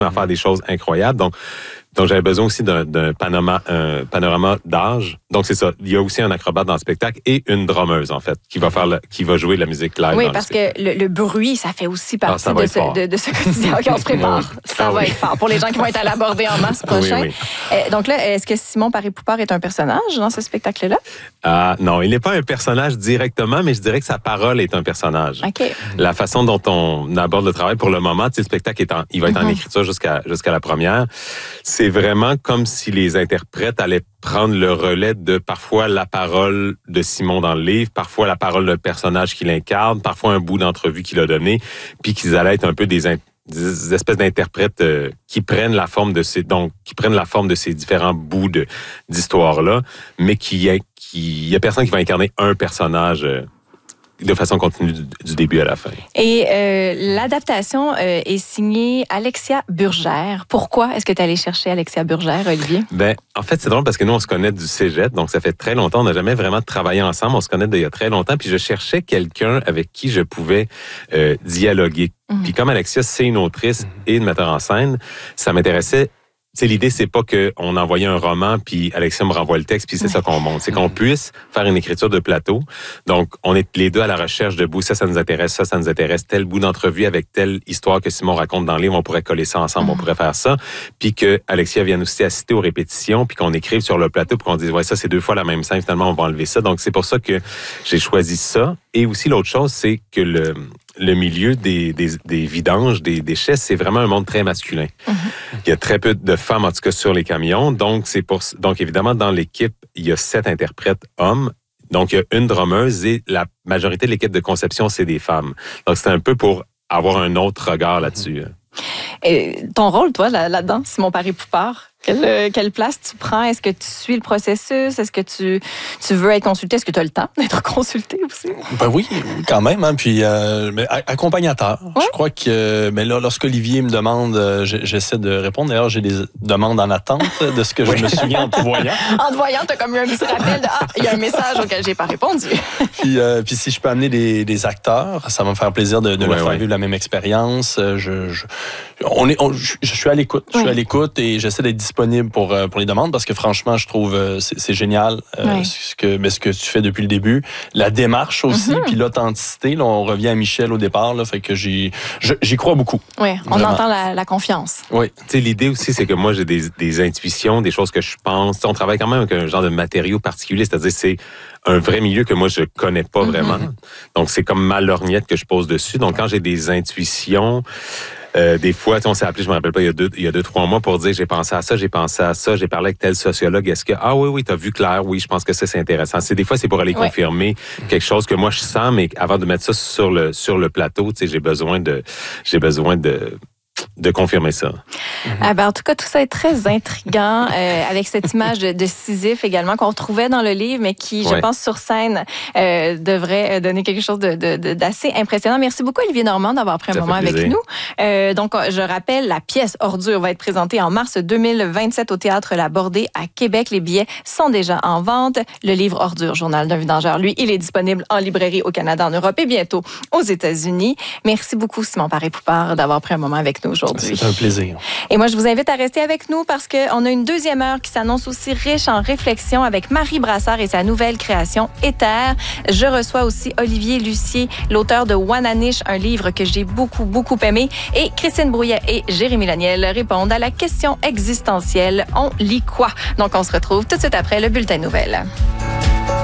à faire des choses incroyables. Donc j'avais besoin aussi d'un panorama d'âge. Donc, c'est ça. Il y a aussi un acrobate dans le spectacle et une drummeuse, en fait, qui va jouer de la musique live. Oui, parce que le bruit, ça fait aussi partie de ce quotidien. OK, on se prépare. Ça va être fort pour les gens qui vont être à l'Abordé en mars prochain. Oui. Donc là, est-ce que Simon Paré-Poupard est un personnage dans ce spectacle-là? Non, il n'est pas un personnage directement, mais je dirais que sa parole est un personnage. OK. La façon dont on aborde le travail pour le moment, le spectacle il va être en écriture jusqu'à la première. C'est vraiment comme si les interprètes allaient prendre le relais de parfois la parole de Simon dans le livre, parfois la parole d'un personnage qu'il incarne, parfois un bout d'entrevue qu'il a donné, puis qu'ils allaient être un peu des espèces d'interprètes qui prennent la forme de ces différents bouts d'histoire-là, mais qu'il y a personne qui va incarner un personnage de façon continue du début à la fin. Et l'adaptation est signée Alexia Burgère. Pourquoi est-ce que tu es allé chercher Alexia Burgère, Olivier? En fait, c'est drôle parce que nous, on se connaît du cégep, donc ça fait très longtemps. On n'a jamais vraiment travaillé ensemble. On se connaît d'il y a très longtemps. Puis je cherchais quelqu'un avec qui je pouvais dialoguer. Puis comme Alexia, c'est une autrice et une metteur en scène, ça m'intéressait. L'idée, c'est pas qu'on envoyait un roman, puis Alexia me renvoie le texte, puis c'est ça qu'on monte. C'est qu'on puisse faire une écriture de plateau. Donc, on est les deux à la recherche de bouts. Ça nous intéresse, ça nous intéresse. Tel bout d'entrevue avec telle histoire que Simon raconte dans le livre, on pourrait coller ça ensemble, on pourrait faire ça. Puis que Alexia vienne aussi assister aux répétitions, puis qu'on écrive sur le plateau, puis qu'on dise, ouais, ça, c'est 2 fois la même scène, finalement, on va enlever ça. Donc, c'est pour ça que j'ai choisi ça. Et aussi, l'autre chose, c'est que le milieu des vidanges, des déchets, c'est vraiment un monde très masculin. Il y a très peu de femmes, en tout cas, sur les camions. Donc, évidemment, dans l'équipe, il y a 7 interprètes hommes. Donc, il y a une drummeuse et la majorité de l'équipe de conception, c'est des femmes. Donc, c'est un peu pour avoir un autre regard là-dessus. Et ton rôle, toi, là-dedans, Simon Paré-Poupard, quelle place tu prends? Est-ce que tu suis le processus? Est-ce que tu veux être consulté? Est-ce que tu as le temps d'être consulté aussi? Oui, quand même. Hein. Puis, accompagnateur. Ouais. Je crois que lorsque Olivier me demande, j'essaie de répondre. D'ailleurs, j'ai des demandes en attente de ce que je me souviens en te voyant. En te voyant, tu as comme eu un petit rappel de il y a un message auquel j'ai pas répondu. Puis si je peux amener des acteurs, ça va me faire plaisir de leur faire vivre la même expérience. Je suis à l'écoute. Je suis à l'écoute et j'essaie d'être disponible pour les demandes parce que franchement, je trouve c'est génial ce que tu fais depuis le début. La démarche aussi, puis l'authenticité. Là, on revient à Michel au départ, là, fait que j'y crois beaucoup. Oui, on entend la confiance. Oui. Tu sais, l'idée aussi, c'est que moi, j'ai des intuitions, des choses que je pense. T'sais, on travaille quand même avec un genre de matériau particulier, c'est-à-dire c'est un vrai milieu que moi, je connais pas vraiment. Donc, c'est comme ma lorgnette que je pose dessus. Donc, quand j'ai des intuitions... des fois, on s'est appelé, je me rappelle pas, il y a 2-3 mois pour dire j'ai pensé à ça, j'ai parlé avec tel sociologue, est-ce que oui, t'as vu clair, oui, je pense que ça c'est intéressant. Des fois, c'est pour aller confirmer quelque chose que moi je sens, mais avant de mettre ça sur le plateau, j'ai besoin de confirmer ça. En tout cas, tout ça est très intriguant avec cette image de Sisyphe également qu'on retrouvait dans le livre, mais qui, je pense, sur scène devrait donner quelque chose d'assez impressionnant. Merci beaucoup, Olivier Normand, d'avoir pris un moment avec nous. Donc, je rappelle, la pièce Ordure va être présentée en mars 2027 au Théâtre La Bordée à Québec. Les billets sont déjà en vente. Le livre Ordure, Journal d'un vidangeur, lui, il est disponible en librairie au Canada, en Europe et bientôt aux États-Unis. Merci beaucoup, Simon Paré-Poupard, d'avoir pris un moment avec nous aujourd'hui. C'est un plaisir. Et moi, je vous invite à rester avec nous parce qu'on a une deuxième heure qui s'annonce aussi riche en réflexion avec Marie Brassard et sa nouvelle création Éther. Je reçois aussi Olivier Lucier, l'auteur de Wananish, un livre que j'ai beaucoup, beaucoup aimé. Et Christine Brouillet et Jérémy Laniel répondent à la question existentielle. On lit quoi? Donc, on se retrouve tout de suite après le Bulletin de nouvelles.